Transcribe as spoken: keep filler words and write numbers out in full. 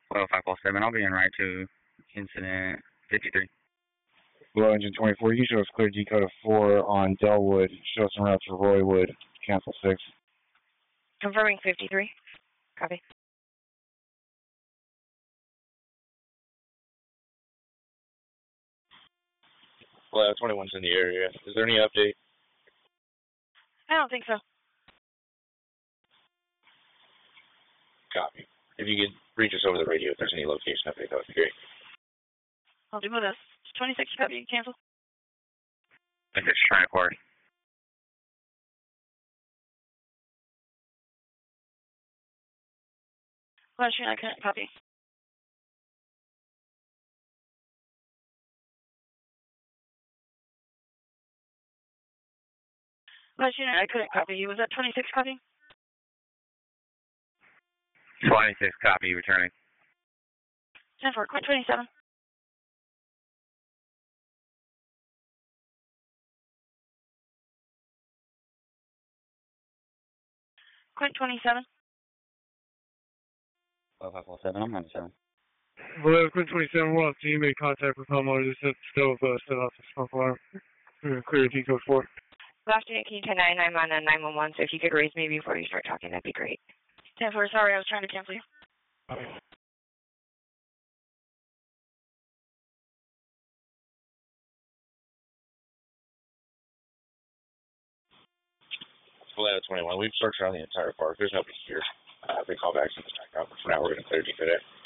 Well, five four seven, I'll be en route to incident fifty-three. Below engine twenty-four, you show us clear decode of four on Delwood. Show us en route to Roywood. Cancel six. Confirming fifty-three. Copy. Well, twenty-one's in the area. Is there any update? I don't think so. Copy. If you could reach us over the radio if there's any location update, that would be great. I'll do my best. twenty-six, copy, cancel. twenty-six, trying to quarry. Flash unit, I couldn't copy. Flash unit, I couldn't copy. Was that twenty-six copy? twenty-six, copy, returning. ten four, quit twenty-seven. Quit twenty-seven. Well, five four seven, I'm ninety-seven. Well, Quinn twenty-seven, we'll have to make contact with homeowner. Just set stove, uh, set off the smoke alarm. We're going to clear decode four. Last unit, can you ten nine, I'm on a nine one one, so if you could raise me before you start talking, that'd be great. ten four, sorry, I was trying to cancel you. Okay. Well, twenty-one, we've searched around the entire park. There's nobody here. Uh, if they call back, send us back out. But for now, we're going to clear decode.